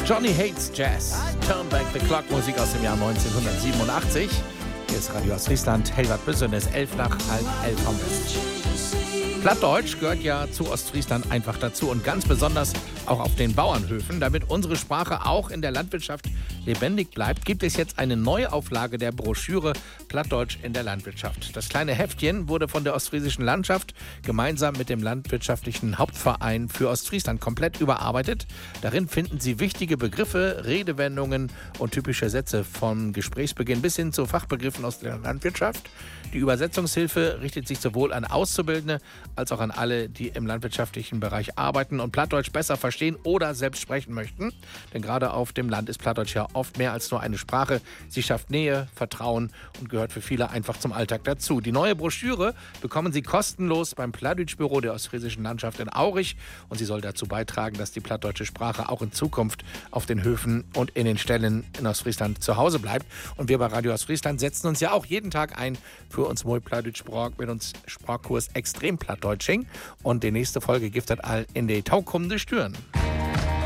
Johnny Hates Jazz. Turn Back the Clock, Musik aus dem Jahr 1987. Hier ist Radio Ostfriesland, Helwart Büssenes, 11 nach halb 11 am West. Plattdeutsch gehört ja zu Ostfriesland einfach dazu und ganz besonders auch auf den Bauernhöfen. Damit unsere Sprache auch in der Landwirtschaft lebendig bleibt, gibt es jetzt eine Neuauflage der Broschüre Plattdeutsch in der Landwirtschaft. Das kleine Heftchen wurde von der Ostfriesischen Landschaft gemeinsam mit dem Landwirtschaftlichen Hauptverein für Ostfriesland komplett überarbeitet. Darin finden Sie wichtige Begriffe, Redewendungen und typische Sätze vom Gesprächsbeginn bis hin zu Fachbegriffen aus der Landwirtschaft. Die Übersetzungshilfe richtet sich sowohl an Auszubildende als auch an alle, die im landwirtschaftlichen Bereich arbeiten und Plattdeutsch besser verstehen oder selbst sprechen möchten. Denn gerade auf dem Land ist Plattdeutsch ja oft mehr als nur eine Sprache. Sie schafft Nähe, Vertrauen und gehört für viele einfach zum Alltag dazu. Die neue Broschüre bekommen Sie kostenlos beim Plattdeutsch-Büro der Ostfriesischen Landschaft in Aurich und sie soll dazu beitragen, dass die plattdeutsche Sprache auch in Zukunft auf den Höfen und in den Ställen in Ostfriesland zu Hause bleibt. Und wir bei Radio Ostfriesland setzen uns ja auch jeden Tag ein für uns Moi Plattdeutsch Sprach mit uns Sprachkurs Extrem Plattdeutsching. Und die nächste Folge giftet all in die Taukommende Stüren.